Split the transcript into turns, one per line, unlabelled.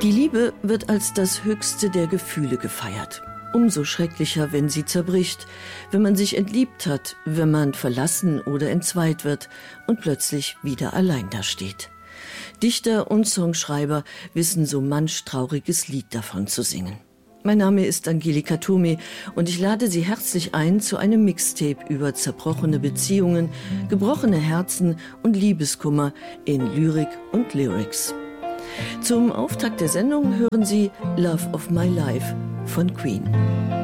Die Liebe wird als das höchste der Gefühle gefeiert. Umso schrecklicher, wenn sie zerbricht, wenn man sich entliebt hat, wenn man verlassen oder entzweit wird und plötzlich wieder allein dasteht. Dichter und Songschreiber wissen so manch trauriges Lied davon zu singen. Mein Name ist Angelika Tome und ich lade Sie herzlich ein zu einem Mixtape über zerbrochene Beziehungen, gebrochene Herzen und Liebeskummer in Lyrik und Lyrics. Zum Auftakt der Sendung hören Sie Love of My Life von Queen.